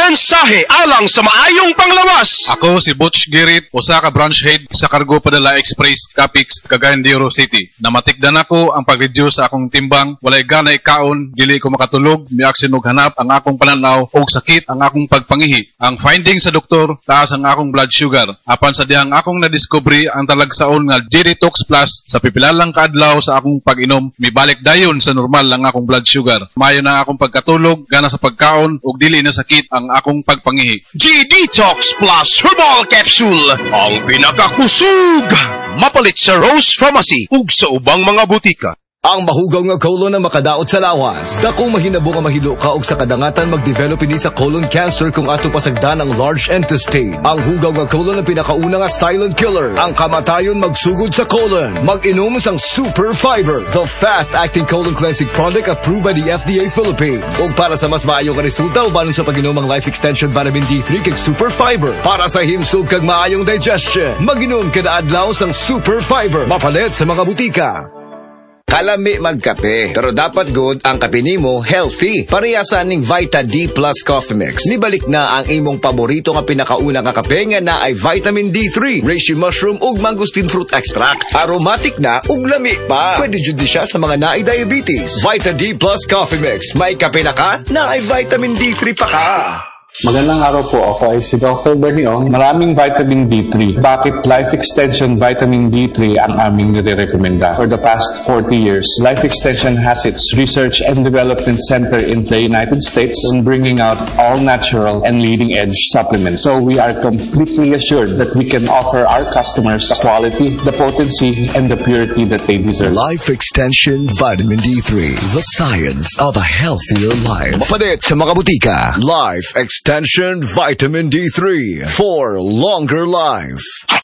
mensahe alang sa maayong panglawas. Ako si Butch Girit, usa ka branch head sa Cargo Padala Express, Capix, Cagayan de Oro City. Namatikdan ako ang pag-reduce sa akong timbang, walay gana ikaon, dili ko makatulog, miaksin og hanap ang akong pananaw og sakit ang akong pagpangihi. Ang finding sa doktor, taas ang akong blood sugar. Apan sa dihang akong nadiscovery ang talagsaon nga G-Detox Plus sa pipilalang kaadlaw sa akong pag-inom, mibalik dayon sa normal ang akong blood sugar. Mayo na akong pagkatulog, gana sa pagkaon ug dili na sakit ang akong pagpangihi. G-Detox Plus Herbal Capsule, ang pinakakusog. Mapalit sa Rose Pharmacy ug sa ubang mga butika. Ang mahugaw nga colon na makadaot sa lawas. Dakong mahinabo nga mahilo ka og sa kadangatan mag-develop ini sa colon cancer kung ato pasagdan ang large intestine. Ang hugaw nga colon ang pinakauna nga silent killer. Ang kamatayon magsugod sa colon. Mag-inom sang Super Fiber, the fast-acting colon cleansing product approved by the FDA Philippines. Ug para sa mas maayo nga resulta ubanon sa pag-inom ang Life Extension Vitamin D3 kag Super Fiber. Para sa himsog kag maayong digestion, mag-inom kada adlaw sang Super Fiber. Mapalit sa mga butika. Kalami magkape, pero dapat good ang kape nimo healthy. Parehasan ning Vita D Plus Coffee Mix. Nibalik na ang imong paborito nga pinakauna nga kape nga na ay vitamin D3, reishi mushroom ug mangosteen fruit extract. Aromatic na ug lami pa. Pwede jud siya sa mga naay diabetes. Vita D Plus Coffee Mix. May kape na ka, na ay vitamin D3 pa ka. Magandang araw po. Ako ay si Dr. Bernie Ong. Maraming vitamin D3. Bakit Life Extension Vitamin D3 ang aming nire-recommenda? For the past 40 years, Life Extension has its research and development center in the United States in bringing out all-natural and leading-edge supplements. So we are completely assured that we can offer our customers the quality, the potency, and the purity that they deserve. Life Extension Vitamin D3. The science of a healthier life. Mapalit sa mga butika. Life Extension Vitamin D3 for longer life.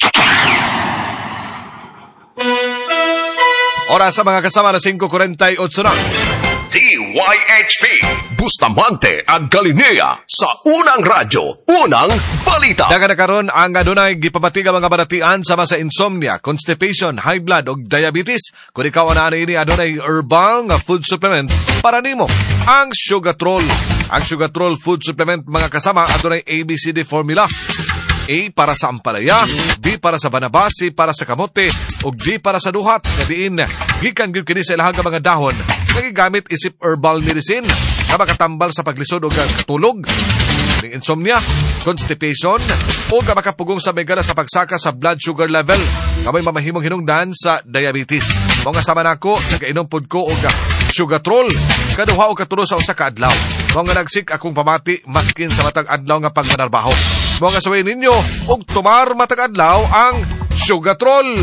Oras sa mga kasama na 5:48 na. DYHP Bustamante ag Galilea sa unang radyo, unang balita. Daga na karon ang adunay gipamatiga mga baratian sama sa insomnia, constipation, high blood ug diabetes. Kung ikaw ana ini adunay herbal nga food supplement para nimo, ang Sugatrol. Ang Sugatrol food supplement mga kasama adunay ABCD formula. A para sa ampalaya, B para sa banaba, C para sa kamote, ug D para sa duhat. Nabiin, gikan gyud kini sa ilahang mga dahon nagigamit isip herbal medicine na makatambal sa paglisod o katulog, ng insomnia, constipation, o makapugong sa megara sa pagsaka sa blood sugar level, kamay mamahimong hinungdan sa diabetes. Mga sama nako, nagainom pod ko og Sugatrol, kaduha o katulo sa usa ka adlaw. Mga nagsik akong pamati maskin sa matag adlaw nga pagmanarbaho. Mga saway ninyo og tumar matag adlaw ang Sugatrol.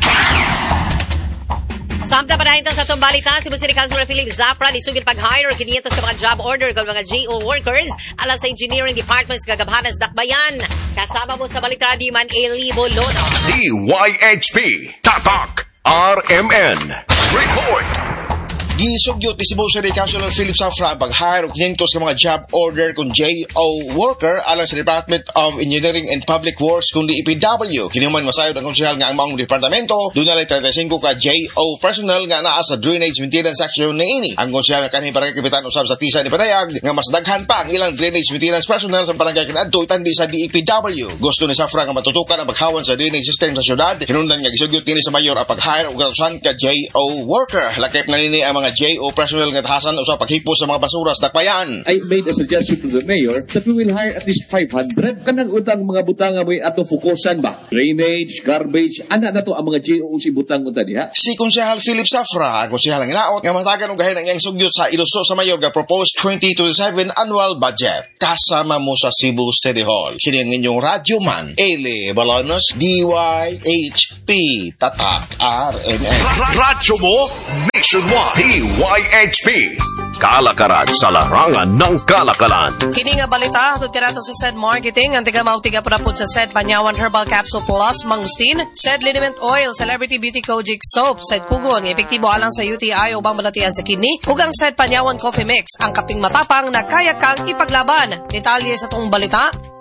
Samtang panahintan sa itong balita, si City Councilor Philip Zafra isugid pag-hire 500 sa mga job order ng mga GO workers alang sa engineering departments kagabhanas Dakbayan. Kasama mo sa balita di man Elibo Lono. DYHP Tatak RMN Report. Gisugyot ni City Councilor Philip Zafra ang pag-hire og 500 ka mga job order kung JO worker alang sa Department of Engineering and Public Works kung DEPW. Kinuman masayod ang konsehal nga ang maong departamento, doon na 35 ka JO personnel nga naa sa drainage maintenance section ni ini. Ang konsehal nga kanhi barangay kapitan usab sa tisa ni Panayag nga mas daghan pa ang ilang drainage maintenance personnel sa barangay kinadto itandi sa DEPW. Gusto ni Zafra nga matutukan ang paghawan sa drainage system sa syudad. Hinungdan nga gisugyot kini sa mayor ang pag-hire og 1,000 ka JO worker. Lakip na nini ang mga JO personnel nga tahasan usa paghipos sa mga basura sa Dakbayan. I made a suggestion to the mayor that we will hire at least 500 kanang utang mga butang nga may ato fokusan ba? Drainage, garbage, ana na to ang mga JO si butang unta diha. Si Konsehal Philip Zafra, ang konsehal nga naot nga matagan og gahin ang iyang sugyot sa ilusyo sa mayor nga proposed 2027 annual budget. Kasama mo sa Cebu City Hall. Sini ang inyong radyo man, Eli Balanos, DYHP Tatak RMN. Radyo mo nationwide. DYHP Kalakaran sa larangan ng kalakalan. Kini nga balita hatod kanato sa SED Marketing ang tiga pud sa SED Panyawan Herbal Capsule Plus Mangustin, SED Liniment Oil, Celebrity Beauty Kojic Soap, SED Kugon, epektibo alang sa UTI o balatian sa kidney, ug ang SED Panyawan Coffee Mix, ang kaping matapang na kaya kang ipaglaban. Detalye sa tong balita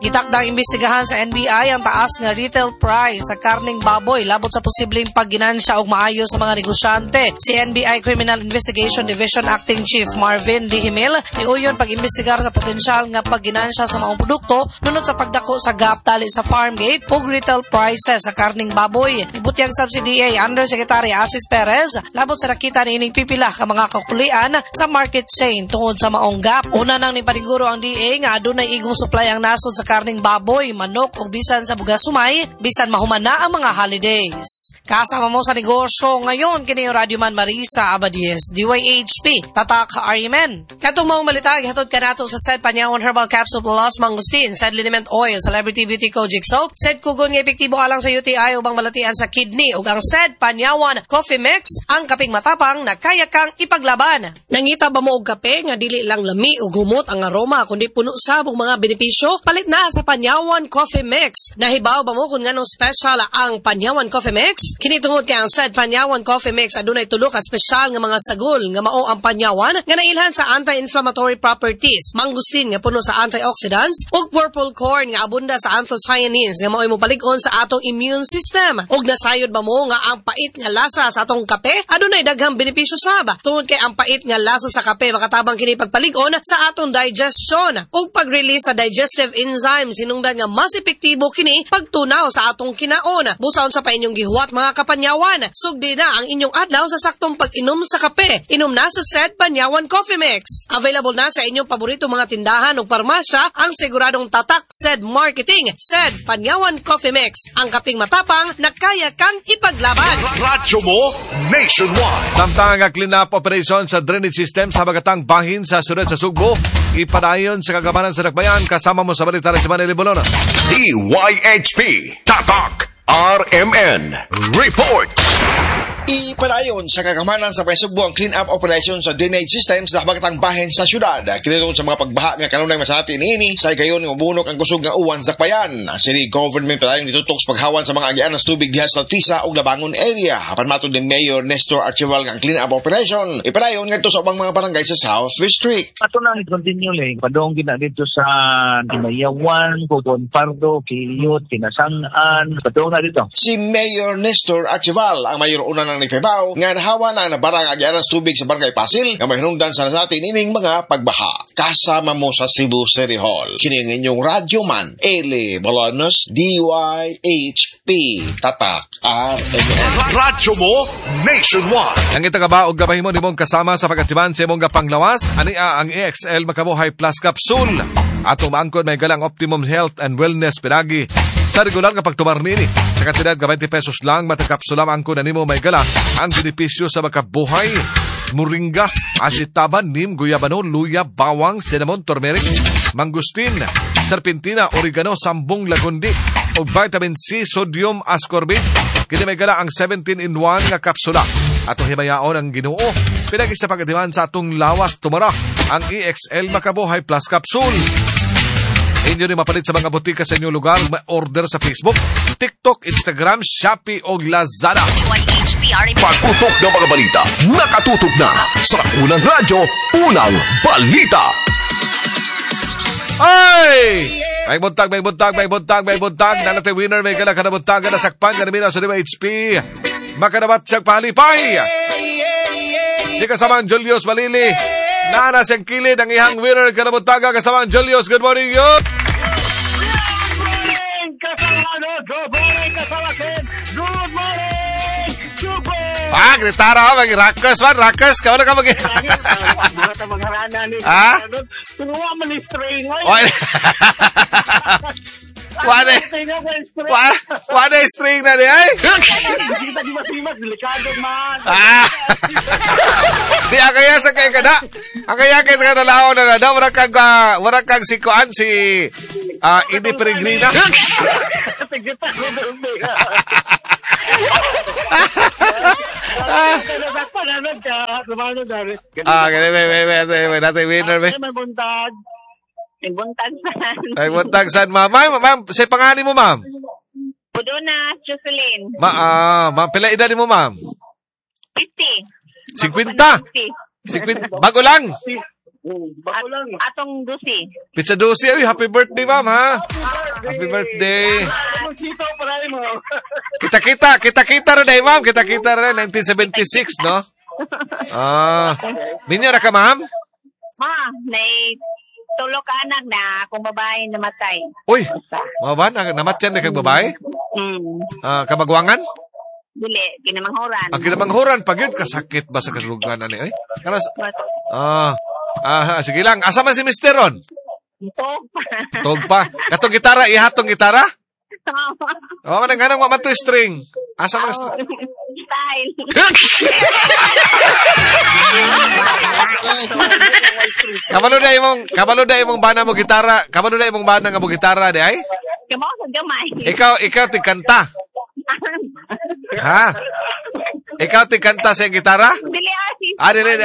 Gitakdang imbestigahan sa NBI ang taas nga retail price sa karning baboy labot sa posibleng pagginansya og maayo sa mga negosyante. Si NBI Criminal Investigation Division Acting Chief Marvin D. Himil niuyon pag-imbestigar sa potensyal nga pagginansya sa mga produkto nunod sa pagdako sa gap tali sa farm gate ug retail prices sa karning baboy. Ibutyag sab si DA Undersecretary Asis Perez labot sa nakita niining pipila ka mga kakulian sa market chain tungod sa maong gap. Una nang nipaniguro ang DA nga adunay igong supply ang nasod sa karning baboy, manok ug bisan sa bugas sumay bisan mahuman na ang mga holidays. Kasama mo sa negosyo ngayon kini Radio Man Marisa Abadies, DYHP, Tatak Arimen. Katong maong malita gihatod kanato sa Said Panyawan Herbal Capsule Plus Mangustin, Said Liniment Oil, Celebrity Beauty Kojic Soap, Said Kugon nga epektibo alang sa UTI ubang malatian sa kidney ug ang Said Panyawan Coffee Mix, ang kaping matapang na kaya kang ipaglaban. Nangita ba mo og kape nga dili lang lami ug humot ang aroma kundi puno sab og mga benepisyo? Palit na sa Panyawan Coffee Mix. Nahibaw ba mo kung nganong special ang Panyawan Coffee Mix? Kini tungod kay ang Said Panyawan Coffee Mix adunay tulo ka special nga mga sagol nga mao ang Panyawan nga nailhan sa anti-inflammatory properties, mangustin nga puno sa antioxidants ug purple corn nga abunda sa anthocyanins nga mao'y mopalig-on sa atong immune system. Ug nasayod ba mo nga ang pait nga lasa sa atong kape adunay daghang benepisyo sab tungod kay ang pait nga lasa sa kape makatabang kini pagpalig-on sa atong digestion ug pag-release sa digestive enzymes hinungdan nga mas epektibo kini pagtunaw sa atong kinaon. Busaon sa pa inyong gihuwat mga kapanyawan, sugdi na ang inyong adlaw sa saktong pag-inom sa kape. Inom na sa Said Panyawan Coffee Mix. Available na sa inyong paborito mga tindahan o parmasya ang siguradong tatak Said Marketing, Said Panyawan Coffee Mix. Ang kaping matapang na kaya kang ipaglaban. Radyo mo nationwide. Samtang nga clean-up operation sa drainage system sa Bagatang Bahin sa Surat sa Sugbo, ipadayon sa kagabanan sa Dakbayan kasama mo sa balita sa Manila Bolona. DYHP Tatak RMN Report. Ipadayon sa kagamanan sa Paisugbo ang clean-up operation sa drainage system sa Bagatang Bahin sa syudad. Kinitong sa mga pagbaha nga kanunay masati niini sa gayon nga ubunok ang kusog nga uwan sa Dakbayan. Ang city government padayon ditutok sa paghawan sa mga agian ng tubig diha sa Tisa ug Labangon area. Apan matod ni Mayor Nestor Archival nga ang clean-up operation. Ipadayon ngadto sa ubang mga barangay sa South District. Ato na continue lang padong gina dito sa Kimayawan, Cogon Pardo, Kiliyot, Tinasangan, padong na dito. Si Mayor Nestor Archival ang mayor una ng nagpaibaw nga nahawa na nabarang agianas tubig sa Barangay Pasil nga mahinungdan sa natin ining mga pagbaha. Kasama mo sa Cebu City Hall. Kini ang inyong radyo man, Eli Bolanos, DYHP, Tatak RMN. Radyo mo nationwide. Ang itagabaog gabay mo nimong kasama sa pagatiban sa imong gapanglawas, ania ang EXL Makabuhay Plus Capsule. Atong maangkod may galang Optimum Health and Wellness pinagi sa regular nga pagtumar nini. Sa kantidad ka 20 pesos lang, matagkapsula angkod na nimo may gala ang benepisyo sa makabuhay. Moringa, asitaban, nim, guyabano, luya, bawang, cinnamon, turmeric, mangustin, serpentina, oregano, sambong, lagundi, o vitamin C, sodium, ascorbate. Kini may gala ang 17-in-1 nga kapsula. Atong himayaon ang Ginoo. Pinagi sa pagkatiman sa atong lawas tumara ang EXL Makabuhay Plus Capsule. Inyo rin mapalit sa mga butika sa inyong lugar. May order sa Facebook, TikTok, Instagram, Shopee o Lazada. Pagputok ng mga balita, nakatutok na sa Unang Radyo, Unang Balita. Ay! May buntag. Nanate winner, may gala ka na buntag na sakpan ka namin sa DYHP. Makanabat siyang pahalipay. Di kasamang Julius Malili. Nana siyang kilid ang ihang winner ka na buntaga kasamang Julius. Good morning, yun! Good morning! Gritara ka, mag-rackers man, rackers ka, wala ka mag- Mga tamagharana ni Ha? Tunuwa man ni string, oy! Wala string na di ay? Di masimas, delikado man! Di, ang kaya sa kay kada. Ang kaya kay kada lao na nada, wala kang sikuan si Ini Peregrina. Tigita ko doon, Ganun, natin winner, be. Ay, buntag san, ma'am. Ma'am, say pangani mo, ma'am. Budona, Jocelyn. Ma'am, pila edad mo, ma'am? 50. 50? 50. Bago lang. Bako lang. Atong dusi. Pizza Dosi, ay, happy birthday, ma'am, ha? Happy birthday. Sito para mo. Kita-kita rin, ma'am. Kita-kita rin, 1976, no? Minyo na ka, ma'am? Tulo ka anak na akong babae namatay. Uy, mga ba? Namatyan na kang babae? Kabagwangan? Dili, kinamanghuran. Kinamanghuran, pag yun, kasakit ba sa kasulugan, ani? Ay? Sige lang. Asa man si Mr. Ron? Tog pa. Katong gitara, ihatong gitara? Manang maman to string. Asa man string? Style. Kabalo da imong bana mo gitara. Kabalo da imong bana nga mo gitara, di ay? Kamo sa gamay. Ikaw tigkanta. Ha? Ikaw tigkanta sa gitara? Dili dili.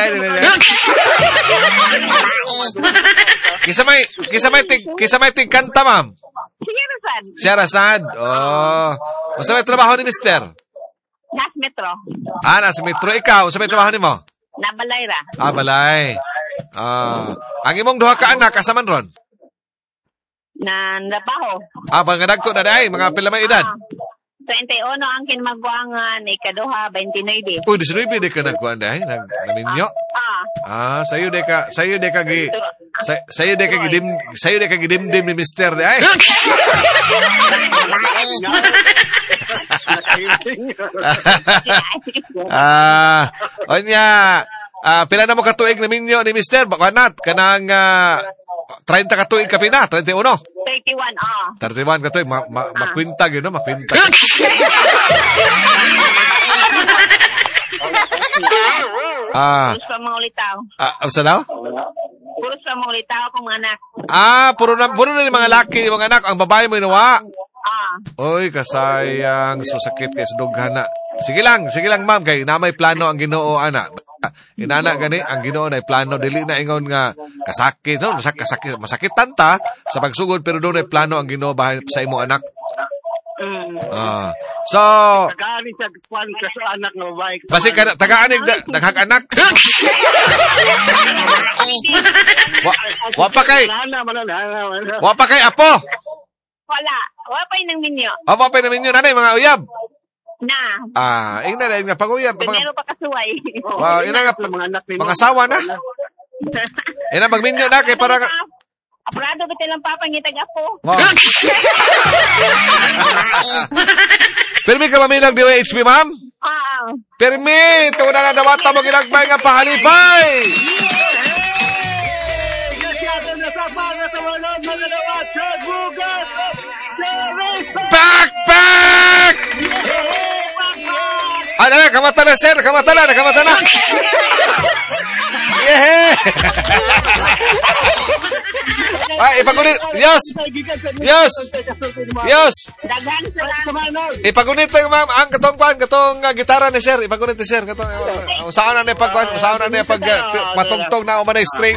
Kisa may tigkanta, ma'am. Siya rasad. Usa may trabaho ni Mister? Nas Metro. Nas Metro. Ikaw, usa may trabaho ni mo? Nabalay ra. Balay. Ang imong duha ka anak, kasaman ron? Nabaho. Pangadag ko na day, mga pila may edad? 21 ang kinmagbuangan, ikaduha, 29. Uy, 19 di ka nagkuhan day, naminyo? Sayo de ka gidimdim ni Mister day. Pila na mo katuig na minyo ni Mister? Bakanat, kanang 30 katuig ka pina, 31. 31 katuig, makwintag yun, no? Makwintag. Puro sa mga ulitaw. Sa daw? Puro sa mga ulitaw akong mga anak. Puro na yung mga laki, yung mga anak. Ang babae mo inawa. Oy, kasayang, susakit kay sudughana. Sige lang, ma'am, kay na may plano ang Ginoo, ana. Inana gani, ang Ginoo na plano, dili na ingon nga kasakit, no? Masakit tanta sa pagsugod, pero doon ay plano ang Ginoo bahay sa imo anak. So, Tagaani sa kwan sa anak ng babae. Basi tagaani daghang anak. Wa pa kay apo. Wala pa nang minyo. Wa pa nang minyo nanay mga uyab. Ina na nga panguyab. Pero pa kasuway. Ina nga mga asawa na. Ina magminyo na kay para Aprado ba talang papangitag ako? Permi ka mamilang DOHP, ma'am? Permi! Ito na nadawata mo ginagbay nga pahalipay! Back! Kamata na, sir! Kamata na! Ipagunit! Yes! Ipagunit lang, ma'am. Ang katong gitara ni sir. Ipagunit ni sir. Usaon na niya pag matungtong na umanay string.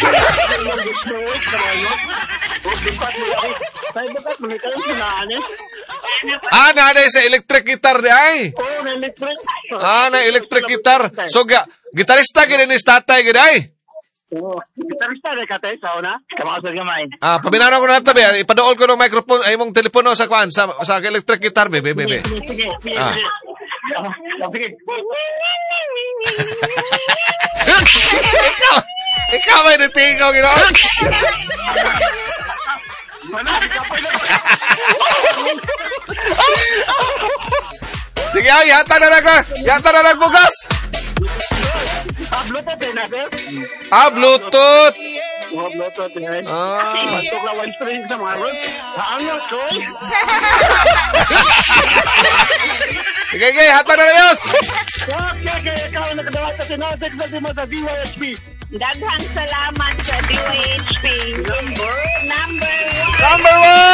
Naanay sa electric guitar di ay. Na electric guitar. So, gitarista gini ni tatay gini ay. Gitarista na katay sa una. Kamakasal gamay. Pabinano ko na tabi. Ipadool ko ng microphone ay mong telepono sa kwan sa electric guitar bebe. Sige. Ikaw ay natingaw gino. Sige ay, yata na nagbugas. Bluetooth eh, natin? Bluetooth. Bluetooth eh. Masok na one string sa mga road. Haangos ko eh. Sige, hata na yos. Okay, ikaw nakadawat sa sinasik na di mo sa DYHP. Daghang salamat sa DYHP. Number 1.